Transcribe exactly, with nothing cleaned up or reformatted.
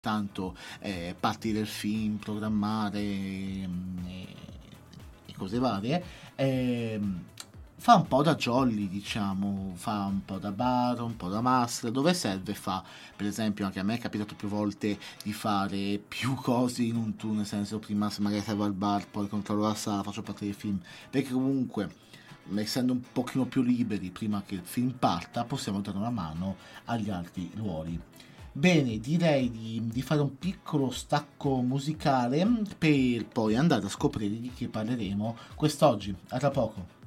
tanto eh, parti del film, programmare mm, e, e cose varie, ehm, fa un po' da jolly, diciamo, fa un po' da bar, un po' da master, dove serve fa, per esempio, anche a me è capitato più volte di fare più cose in un tour, nel senso prima se magari servo al bar, poi controllo la sala, faccio parte del film, perché comunque essendo un pochino più liberi prima che il film parta, possiamo dare una mano agli altri ruoli. Bene, direi di, di fare un piccolo stacco musicale per poi andare a scoprire di che parleremo quest'oggi. A tra poco.